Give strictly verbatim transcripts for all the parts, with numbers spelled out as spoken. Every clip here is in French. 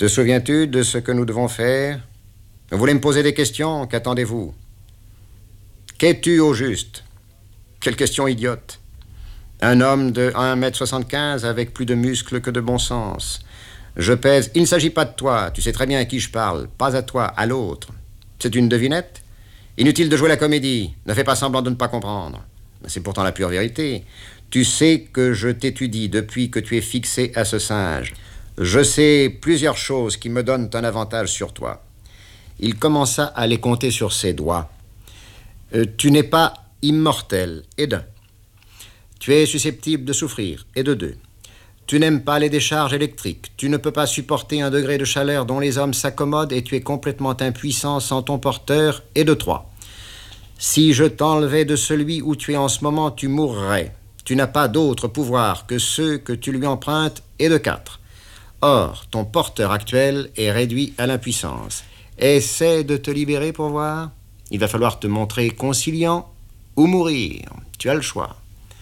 Te souviens-tu de ce que nous devons faire? Vous voulez me poser des questions? Qu'attendez-vous? Qu'es-tu au juste? Quelle question idiote! Un homme de un mètre soixante-quinze avec plus de muscles que de bon sens. Je pèse... Il ne s'agit pas de toi. Tu sais très bien à qui je parle. Pas à toi, à l'autre. C'est une devinette? Inutile de jouer la comédie. Ne fais pas semblant de ne pas comprendre. C'est pourtant la pure vérité. Tu sais que je t'étudie depuis que tu es fixé à ce singe. Je sais plusieurs choses qui me donnent un avantage sur toi. Il commença à les compter sur ses doigts. Euh, tu n'es pas immortel, et d'un. Tu es susceptible de souffrir, et de deux. Tu n'aimes pas les décharges électriques. Tu ne peux pas supporter un degré de chaleur dont les hommes s'accommodent et tu es complètement impuissant sans ton porteur, et de trois. Si je t'enlevais de celui où tu es en ce moment, tu mourrais. Tu n'as pas d'autre pouvoir que ceux que tu lui empruntes, et de quatre. Or, ton porteur actuel est réduit à l'impuissance. Essaie de te libérer pour voir. Il va falloir te montrer conciliant ou mourir. Tu as le choix.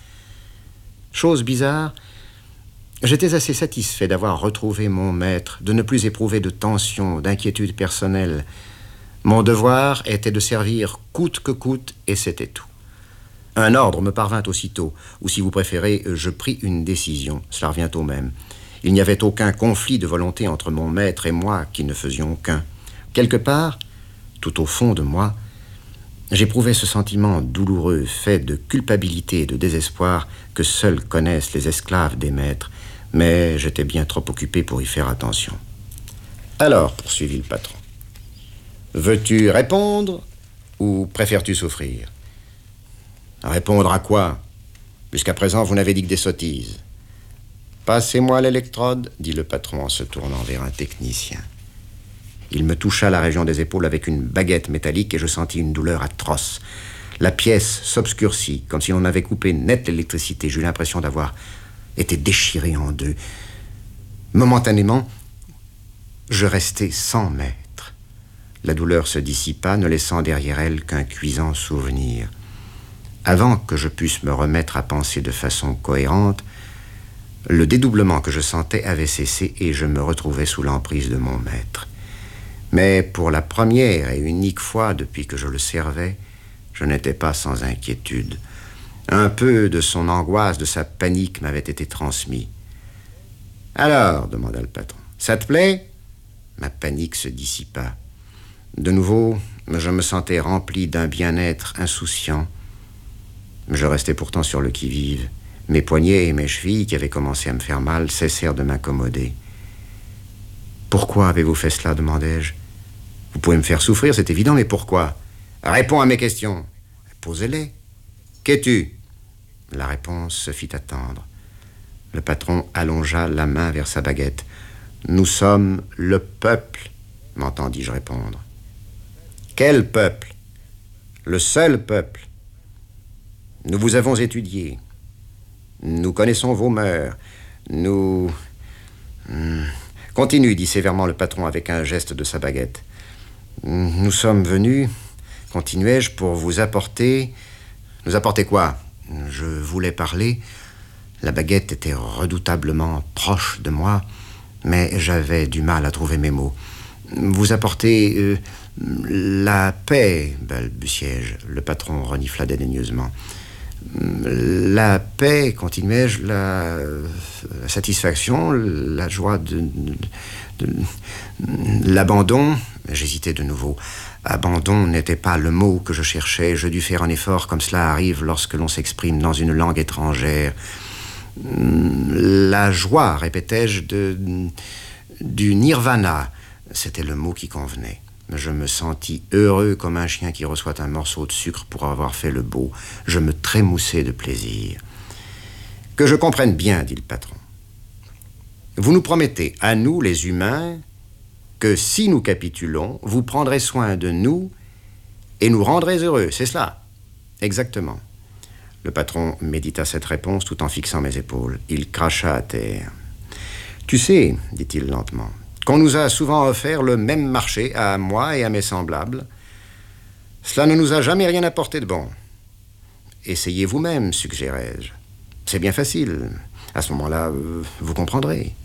Chose bizarre, j'étais assez satisfait d'avoir retrouvé mon maître, de ne plus éprouver de tension, d'inquiétude personnelle. Mon devoir était de servir coûte que coûte, et c'était tout. Un ordre me parvint aussitôt, ou si vous préférez, je pris une décision. Cela revient au même. Il n'y avait aucun conflit de volonté entre mon maître et moi qui ne faisions qu'un. Quelque part, tout au fond de moi, j'éprouvais ce sentiment douloureux, fait de culpabilité et de désespoir que seuls connaissent les esclaves des maîtres, mais j'étais bien trop occupé pour y faire attention. Alors, poursuivit le patron, veux-tu répondre ou préfères-tu souffrir? Répondre à quoi? Jusqu'à présent, vous n'avez dit que des sottises. Passez-moi l'électrode, dit le patron en se tournant vers un technicien. Il me toucha la région des épaules avec une baguette métallique et je sentis une douleur atroce. La pièce s'obscurcit, comme si on avait coupé net l'électricité. J'eus l'impression d'avoir été déchiré en deux. Momentanément, je restai sans maître. La douleur se dissipa, ne laissant derrière elle qu'un cuisant souvenir. Avant que je pusse me remettre à penser de façon cohérente, le dédoublement que je sentais avait cessé et je me retrouvais sous l'emprise de mon maître. Mais pour la première et unique fois depuis que je le servais, je n'étais pas sans inquiétude. Un peu de son angoisse, de sa panique m'avait été transmis. « Alors, demanda le patron, ça te plaît ?» Ma panique se dissipa. De nouveau, je me sentais rempli d'un bien-être insouciant. Je restais pourtant sur le qui-vive. Mes poignets et mes chevilles, qui avaient commencé à me faire mal, cessèrent de m'accommoder. « Pourquoi avez-vous fait cela ?» demandai-je. « Vous pouvez me faire souffrir, c'est évident, mais pourquoi ?»« Réponds à mes questions. »« Posez-les. »« Qu'es-tu » La réponse se fit attendre. Le patron allongea la main vers sa baguette. « Nous sommes le peuple, » m'entendis-je répondre. « Quel peuple ?»« Le seul peuple. Nous vous avons étudié. Nous connaissons vos mœurs. Nous... Hmm. Continue, dit sévèrement le patron avec un geste de sa baguette. Nous sommes venus, continuai-je, pour vous apporter... Nous apporter quoi? Je voulais parler. La baguette était redoutablement proche de moi, mais j'avais du mal à trouver mes mots. Vous apporter euh, la paix, balbutiai-je. Le patron renifla dédaigneusement. La paix, continuai-je, la, la satisfaction, la joie de, de, de l'abandon. J'hésitais de nouveau. Abandon n'était pas le mot que je cherchais. Je dus faire un effort comme cela arrive lorsque l'on s'exprime dans une langue étrangère. La joie, répétai-je, de, du nirvana, c'était le mot qui convenait. Je me sentis heureux comme un chien qui reçoit un morceau de sucre pour avoir fait le beau. Je me trémoussais de plaisir. « Que je comprenne bien, dit le patron. Vous nous promettez, à nous les humains, que si nous capitulons, vous prendrez soin de nous et nous rendrez heureux, c'est cela ?»« Exactement. » Le patron médita cette réponse tout en fixant mes épaules. Il cracha à terre. « Tu sais, dit-il lentement, qu'on nous a souvent offert le même marché à moi et à mes semblables. Cela ne nous a jamais rien apporté de bon. Essayez vous-même, suggérai-je. C'est bien facile. À ce moment-là, euh, vous comprendrez.